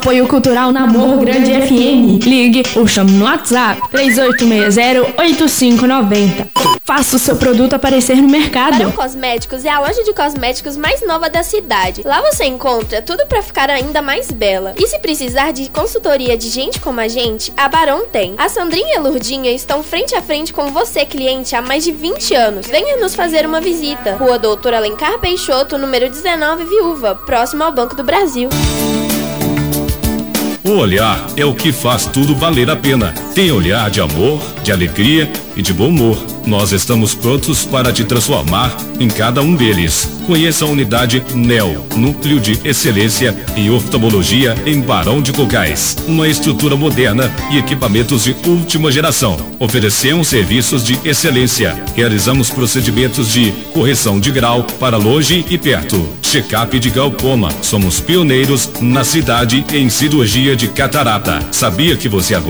Apoio Cultural Namor Grande FM. Ligue ou chame no WhatsApp 3860-8590. Faça o seu produto aparecer no mercado. Barão Cosméticos é a loja de cosméticos mais nova da cidade. Lá você encontra tudo para ficar ainda mais bela. E se precisar de consultoria de gente como a gente, a Barão tem. A Sandrinha e a Lurdinha estão frente a frente com você, cliente, há mais de 20 anos. Venha nos fazer uma visita. Rua Doutor Alencar Peixoto, número 19, Viúva, próximo ao Banco do Brasil. O olhar é o que faz tudo valer a pena. Tem olhar de amor, de alegria e de bom humor. Nós estamos prontos para te transformar em cada um deles. Conheça a unidade NEL, Núcleo de Excelência em Oftalmologia em Barão de Cocais. Uma estrutura moderna e equipamentos de última geração. Oferecemos serviços de excelência. Realizamos procedimentos de correção de grau para longe e perto. Check-up de glaucoma. Somos pioneiros na cidade em cirurgia de catarata. Sabia que você agora